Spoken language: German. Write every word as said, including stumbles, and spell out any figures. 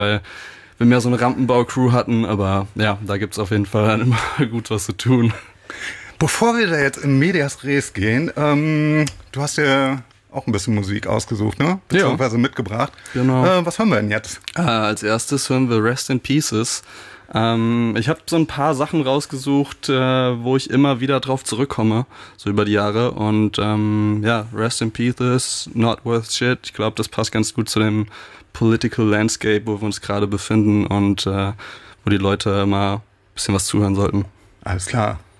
weil wir mehr so eine Rampenbau-Crew hatten, aber ja, da gibt's auf jeden Fall dann immer gut was zu tun. Bevor wir da jetzt in Medias Res gehen, ähm, du hast ja auch ein bisschen Musik ausgesucht, ne? Beziehungsweise ja. mitgebracht. Genau. Äh, was hören wir denn jetzt? Äh, als erstes hören wir Rest in Pieces. Ähm, ich habe so ein paar Sachen rausgesucht, äh, wo ich immer wieder drauf zurückkomme, so über die Jahre. Und ähm, ja, Rest in Pieces, Not Worth Shit. Ich glaube, das passt ganz gut zu dem Political Landscape, wo wir uns gerade befinden und äh, wo die Leute mal ein bisschen was zuhören sollten. Alles klar.